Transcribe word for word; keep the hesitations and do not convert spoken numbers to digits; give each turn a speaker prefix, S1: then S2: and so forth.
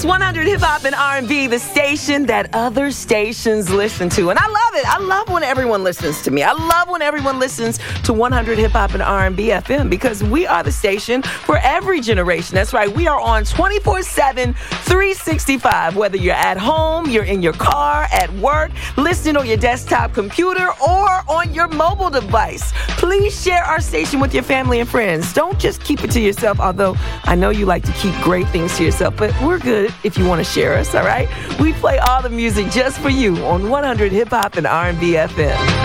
S1: It's one hundred Hip Hop and R and B, the station that other stations listen to. And I love it. I love when everyone listens to me. I love when everyone listens to one hundred Hip Hop and R and B F M because we are the station for every generation. That's right. We are on twenty-four seven, three sixty-five. Whether you're at home, you're in your car, at work, listening on your desktop computer, or on your mobile device. Please share our station with your family and friends. Don't just keep it to yourself, although I know you like to keep great things to yourself, but we're good if you want to share us, all right? We play all the music just for you on one hundred Hip Hop and R and B F M.